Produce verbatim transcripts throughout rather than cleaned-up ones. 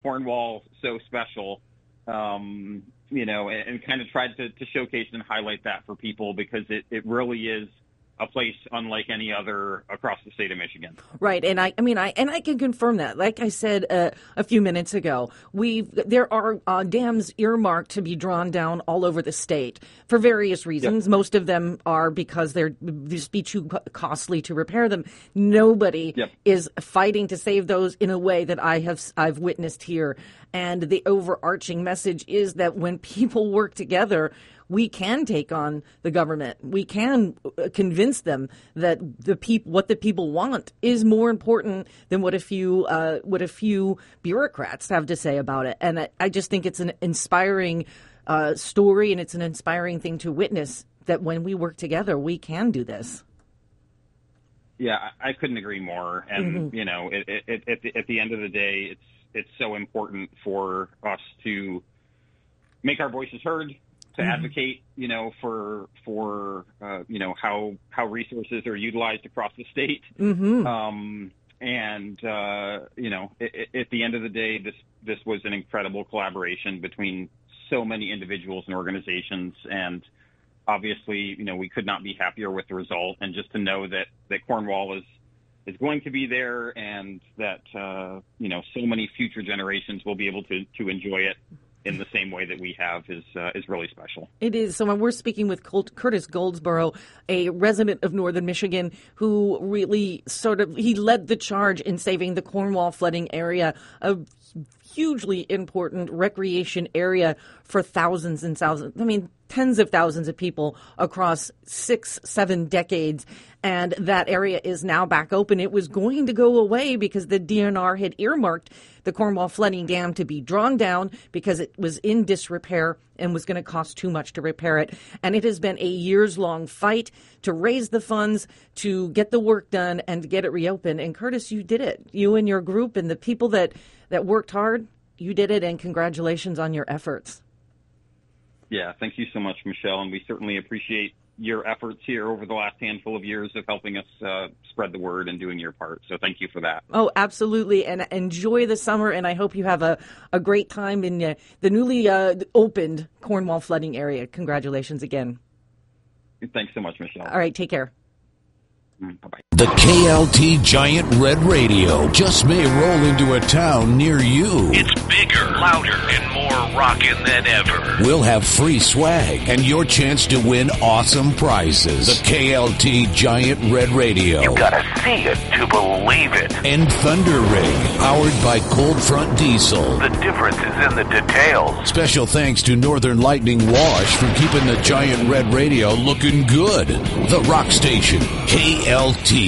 Cornwall so special, um, you know, and, and kind of tried to, to showcase and highlight that for people, because it, it really is a place unlike any other across the state of Michigan. Right, and I, I mean, I and I can confirm that. Like I said uh, a few minutes ago, we there are uh, dams earmarked to be drawn down all over the state for various reasons. Yep. Most of them are because they're just be too costly to repair them. Nobody yep. is fighting to save those in a way that I have I've witnessed here. And the overarching message is that when people work together, we can take on the government. We can convince them that the peop- what the people want is more important than what a few uh, what a few bureaucrats have to say about it. And I, I just think it's an inspiring uh, story, and it's an inspiring thing to witness, that when we work together, we can do this. Yeah, I, I couldn't agree more. And mm-hmm. you know, it, it, it, at, the, at the end of the day, it's it's so important for us to make our voices heard, to mm-hmm. advocate, you know, for for uh, you know how how resources are utilized across the state, mm-hmm. um, and uh, you know, it, it, at the end of the day, this this was an incredible collaboration between so many individuals and organizations, and obviously, you know, we could not be happier with the result. And just to know that that Cornwall is is going to be there, and that uh, you know, so many future generations will be able to to enjoy it in the same way that we have is uh, is really special. It is. So when we're speaking with Curtis Goldsboro, a resident of northern Michigan, who really sort of, he led the charge in saving the Cornwall flooding area, a hugely important recreation area for thousands and thousands, I mean, tens of thousands of people across six, seven decades. And that area is now back open. It was going to go away because the D N R had earmarked the Cornwall Flooding Dam to be drawn down because it was in disrepair and was going to cost too much to repair it. And it has been a years-long fight to raise the funds, to get the work done, and to get it reopened. And Curtis, you did it. You and your group and the people that, that worked hard, you did it, and congratulations on your efforts. Yeah, thank you so much, Michelle, and we certainly appreciate your efforts here over the last handful of years of helping us uh, spread the word and doing your part. So thank you for that. Oh, absolutely. And enjoy the summer. And I hope you have a, a great time in uh, the newly uh, opened Cornwall flooding area. Congratulations again. Thanks so much, Michelle. All right. Take care. Bye-bye. The K L T Giant Red Radio just may roll into a town near you. It's bigger, louder, and more rockin' than ever. We'll have free swag and your chance to win awesome prizes. The K L T Giant Red Radio. You gotta see it to believe it. And Thunder Rig, powered by Cold Front Diesel. The difference is in the details. Special thanks to Northern Lightning Wash for keeping the Giant Red Radio looking good. The Rock Station, K L T.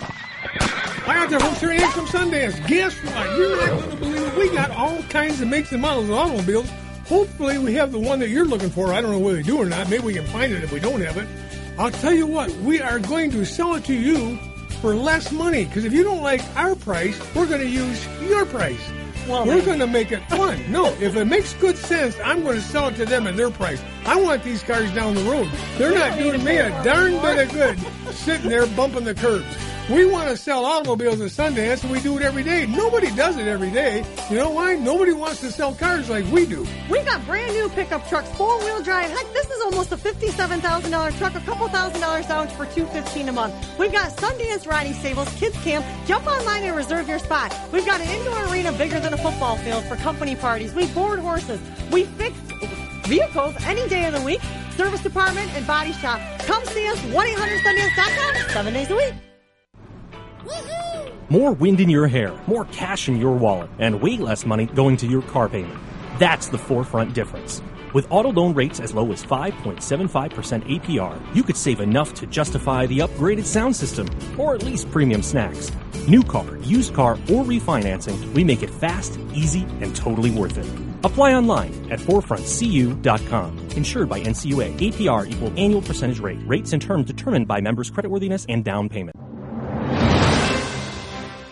Hi out there, folks. Here I am from Sundance. Guess what? You're not going to believe it. We got all kinds of makes and models of automobiles. Hopefully, we have the one that you're looking for. I don't know whether we do or not. Maybe we can find it if we don't have it. I'll tell you what. We are going to sell it to you for less money. Because if you don't like our price, we're going to use your price. Well, we're going to make it fun. No, if it makes good sense, I'm going to sell it to them at their price. I want these cars down the road. They're not doing me a darn bit of good sitting there bumping the curbs. We want to sell automobiles at Sundance, and we do it every day. Nobody does it every day. You know why? Nobody wants to sell cars like we do. We've got brand new pickup trucks, four-wheel drive. Heck, this is almost a fifty-seven thousand dollars truck, a couple thousand dollars down for two hundred fifteen dollars a month. We've got Sundance riding stables, kids camp. Jump online and reserve your spot. We've got an indoor arena bigger than a football field for company parties. We board horses. We fix vehicles any day of the week. Service department and body shop. Come see us, one eight hundred Sundance dot com, seven days a week. More wind in your hair, more cash in your wallet, and way less money going to your car payment. That's the Forefront difference. With auto loan rates as low as five point seven five percent A P R, you could save enough to justify the upgraded sound system, or at least premium snacks. New car, used car, or refinancing, we make it fast, easy, and totally worth it. Apply online at forefront c u dot com. Insured by N C U A. A P R equal annual percentage rate. Rates and terms determined by members' creditworthiness and down payment.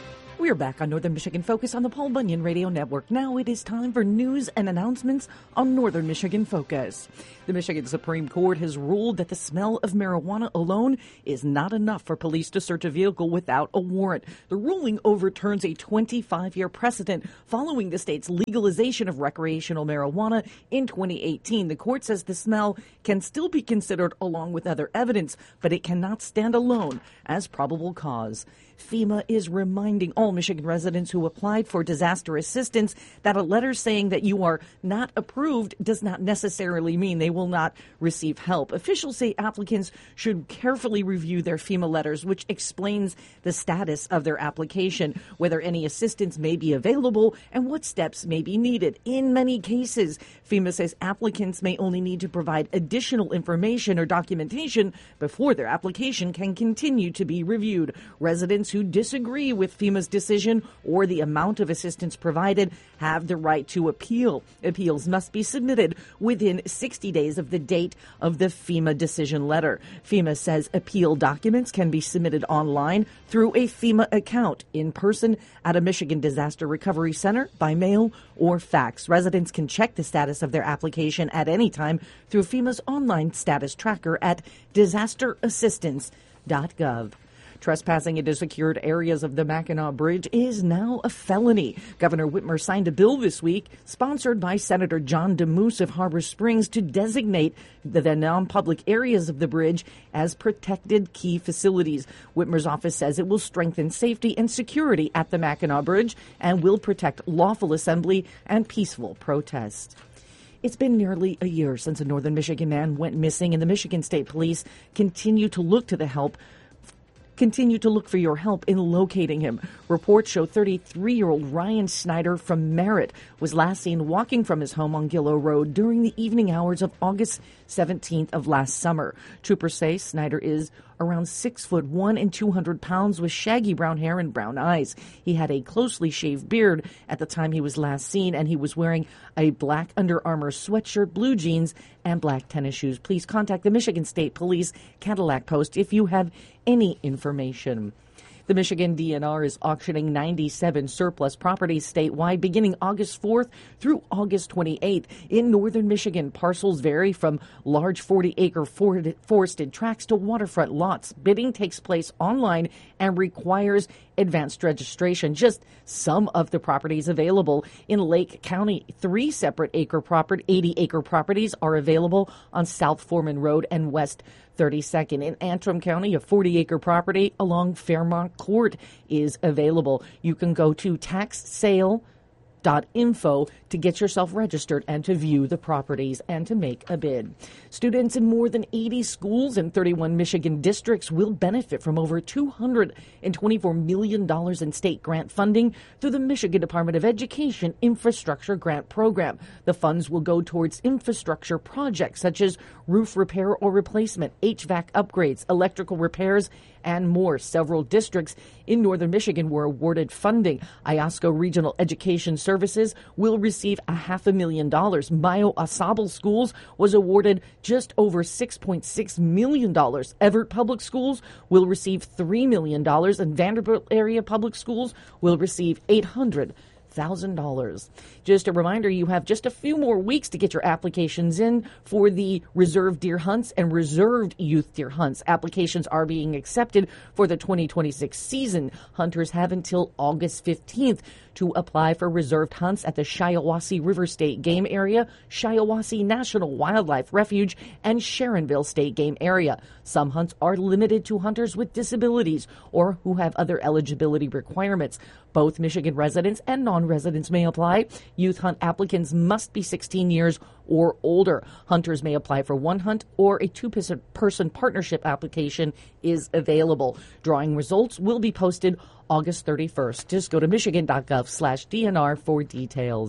We're back on Northern Michigan Focus on the Paul Bunyan Radio Network. Now it is time for news and announcements on Northern Michigan Focus. The Michigan Supreme Court has ruled that the smell of marijuana alone is not enough for police to search a vehicle without a warrant. The ruling overturns a twenty-five-year precedent following the state's legalization of recreational marijuana in twenty eighteen. The court says the smell can still be considered along with other evidence, but it cannot stand alone as probable cause. FEMA is reminding all Michigan residents who applied for disaster assistance that a letter saying that you are not approved does not necessarily mean they will not receive help. Officials say applicants should carefully review their FEMA letters, which explains the status of their application, whether any assistance may be available, and what steps may be needed. In many cases, FEMA says applicants may only need to provide additional information or documentation before their application can continue to be reviewed. Residents who disagree with FEMA's decision or the amount of assistance provided have the right to appeal. Appeals must be submitted within sixty days of the date of the FEMA decision letter. FEMA says appeal documents can be submitted online through a FEMA account, in person at a Michigan Disaster Recovery Center, by mail or fax. Residents can check the status of their application at any time through FEMA's online status tracker at disaster assistance dot gov. Trespassing into secured areas of the Mackinac Bridge is now a felony. Governor Whitmer signed a bill this week, sponsored by Senator John DeMoose of Harbor Springs, to designate the, the non-public areas of the bridge as protected key facilities. Whitmer's office says it will strengthen safety and security at the Mackinac Bridge and will protect lawful assembly and peaceful protest. It's been nearly a year since a northern Michigan man went missing, and the Michigan State Police continue to look to the help Continue to look for your help in locating him. Reports show thirty-three-year-old Ryan Snyder from Merritt was last seen walking from his home on Gillow Road during the evening hours of August seventeenth of last summer. Troopers say Snyder is around six foot one and two hundred pounds with shaggy brown hair and brown eyes. He had a closely shaved beard at the time he was last seen, and he was wearing a black Under Armour sweatshirt, blue jeans, and black tennis shoes. Please contact the Michigan State Police Cadillac Post if you have any information. The Michigan D N R is auctioning ninety-seven surplus properties statewide beginning August fourth through August twenty-eighth. In northern Michigan, parcels vary from large forty-acre forested tracts to waterfront lots. Bidding takes place online and requires advanced registration. Just some of the properties available in Lake County. Three separate acre property, eighty-acre properties are available on South Foreman Road and West thirty-second. In Antrim County, a forty-acre property along Fairmont Court is available. You can go to tax sale dot info to get yourself registered and to view the properties and to make a bid. Students in more than eighty schools in thirty-one Michigan districts will benefit from over two hundred twenty-four million dollars in state grant funding through the Michigan Department of Education Infrastructure Grant Program. The funds will go towards infrastructure projects such as roof repair or replacement, H V A C upgrades, electrical repairs, and more. Several districts in northern Michigan were awarded funding. Iosco Regional Education Services will receive a half a million dollars. Mayo Asabal Schools was awarded just over six point six million dollars. Everett Public Schools will receive three million dollars, and Vanderbilt Area Public Schools will receive eight hundred thousand dollars. Just a reminder, you have just a few more weeks to get your applications in for the reserved deer hunts and reserved youth deer hunts. Applications are being accepted for the twenty twenty-six season. Hunters have until August fifteenth to apply for reserved hunts at the Shiawassee River State Game Area, Shiawassee National Wildlife Refuge, and Sharonville State Game Area. Some hunts are limited to hunters with disabilities or who have other eligibility requirements. Both Michigan residents and non-residents may apply. Youth hunt applicants must be sixteen years or older. Hunters may apply for one hunt, or a two-person partnership application is available. Drawing results will be posted August thirty-first. Just go to michigan dot gov slash D N R for details.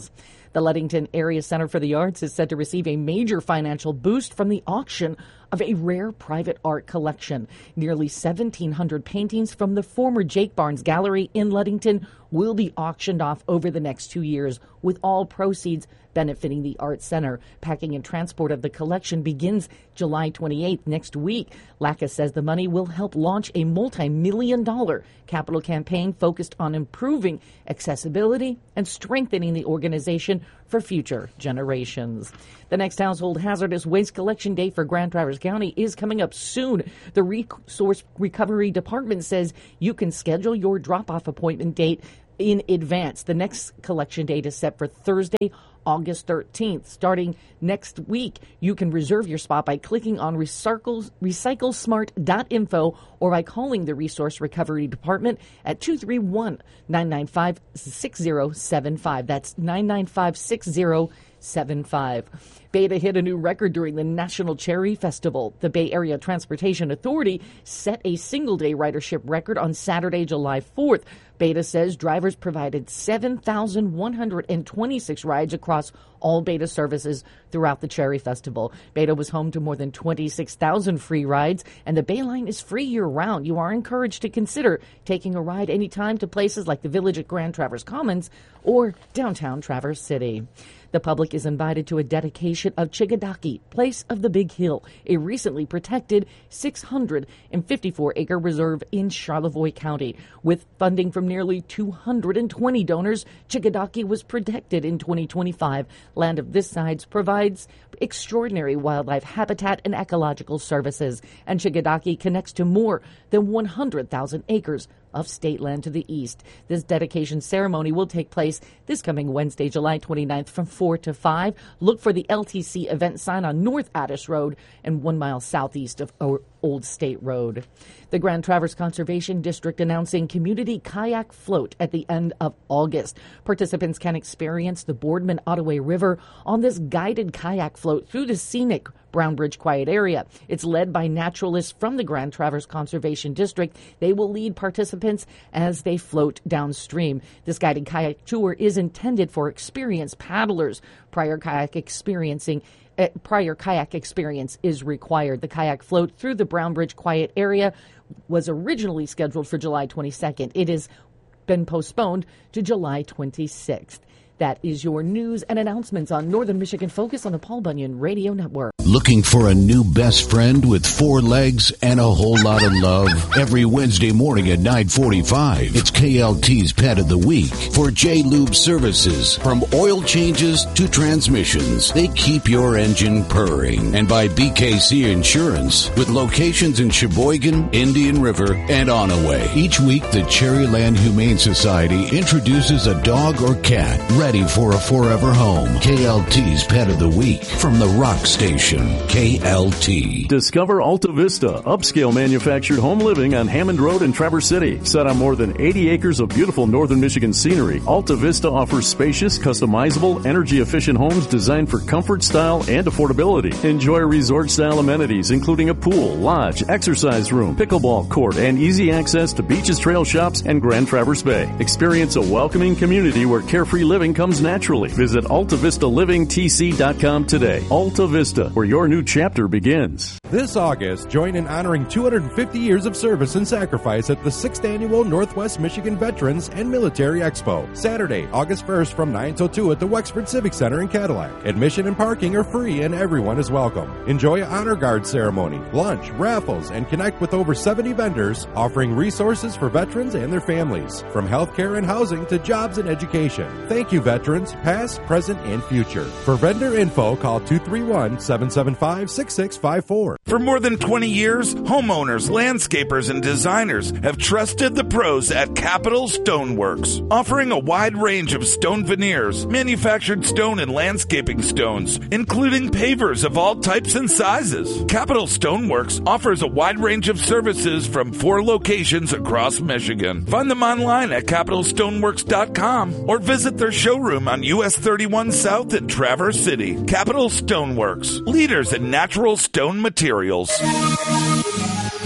The Ludington Area Center for the Arts is set to receive a major financial boost from the auction of a rare private art collection. Nearly seventeen hundred paintings from the former Jake Barnes Gallery in Ludington will be auctioned off over the next two years, with all proceeds benefiting the Art Center. Packing and transport of the collection begins July twenty-eighth, next week. L A C A says the money will help launch a multi-million dollar capital campaign focused on improving accessibility and strengthening the organization for future generations. The next household hazardous waste collection day for Grand Traverse County is coming up soon. The Resource Recovery Department says you can schedule your drop-off appointment date in advance. The next collection date is set for Thursday, August thirteenth. Starting next week, you can reserve your spot by clicking on recycle, recycle smart dot info or by calling the Resource Recovery Department at two three one, nine nine five, six zero seven five. That's nine nine five, six zero seven five. Beta hit a new record during the National Cherry Festival. The Bay Area Transportation Authority set a single-day ridership record on Saturday, July fourth. Beta says drivers provided seven thousand one hundred twenty-six rides across all Beta services throughout the Cherry Festival. Beta was home to more than twenty-six thousand free rides, and the Bay Line is free year-round. You are encouraged to consider taking a ride anytime to places like the Village at Grand Traverse Commons or downtown Traverse City. The public is invited to a dedication of Chigadaki, Place of the Big Hill, a recently protected six hundred fifty-four acre reserve in Charlevoix County. With funding from nearly two hundred twenty donors, Chigadaki was protected in twenty twenty-five. Land of this size provides extraordinary wildlife habitat and ecological services, and Chigadaki connects to more than one hundred thousand acres of state land to the east. This dedication ceremony will take place this coming Wednesday, July twenty-ninth from four to five. Look for the L T C event sign on North Addis Road and one mile southeast of Old State Road. The Grand Traverse Conservation District announcing community kayak float at the end of August. Participants can experience the Boardman Ottaway River on this guided kayak float through the scenic Brown Bridge Quiet Area. It's led by naturalists from the Grand Traverse Conservation District. They will lead participants as they float downstream. This guided kayak tour is intended for experienced paddlers. Prior kayak experiencing uh, prior kayak experience is required. The kayak float through the Brown Bridge Quiet Area was originally scheduled for July twenty-second. It has been postponed to July twenty-sixth. That is your news and announcements on Northern Michigan Focus on the Paul Bunyan Radio Network. Looking for a new best friend with four legs and a whole lot of love? Every Wednesday morning at nine forty-five, it's K L T's Pet of the Week. For J-Lube Services, from oil changes to transmissions, they keep your engine purring. And by B K C Insurance, with locations in Sheboygan, Indian River, and Onaway. Each week, the Cherryland Humane Society introduces a dog or cat ready for a forever home. K L T's Pet of the Week from the Rock Station. K L T. Discover Alta Vista, upscale manufactured home living on Hammond Road in Traverse City. Set on more than eighty acres of beautiful northern Michigan scenery, Alta Vista offers spacious, customizable, energy-efficient homes designed for comfort, style, and affordability. Enjoy resort-style amenities, including a pool, lodge, exercise room, pickleball court, and easy access to beaches, trail shops, and Grand Traverse Bay. Experience a welcoming community where carefree living comes naturally. Visit alta vista living t c dot com today. Alta Vista, where your new chapter begins. This August, join in honoring two hundred fifty years of service and sacrifice at the sixth Annual Northwest Michigan Veterans and Military Expo. Saturday, August first from nine till two at the Wexford Civic Center in Cadillac. Admission and parking are free and everyone is welcome. Enjoy an honor guard ceremony, lunch, raffles, and connect with over seventy vendors offering resources for veterans and their families, from healthcare and housing to jobs and education. Thank you, veterans, past, present, and future. For vendor info, call two three one, seven seven five, six six five four. For more than twenty years, homeowners, landscapers, and designers have trusted the pros at Capital Stoneworks, offering a wide range of stone veneers, manufactured stone and landscaping stones, including pavers of all types and sizes. Capital Stoneworks offers a wide range of services from four locations across Michigan. Find them online at capital stoneworks dot com or visit their showroom on U S thirty-one South in Traverse City. Capital Stoneworks, leaders in natural stone materials.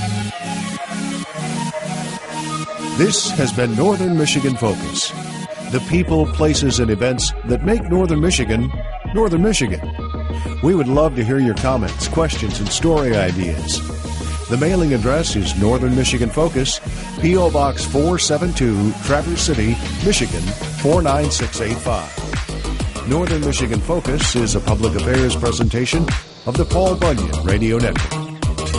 This has been Northern Michigan Focus. The people, places, and events that make Northern Michigan, Northern Michigan. We would love to hear your comments, questions, and story ideas. The mailing address is Northern Michigan Focus, P O. Box four seventy-two, Traverse City, Michigan, four nine six eight five. Northern Michigan Focus is a public affairs presentation of the Paul Bunyan Radio Network.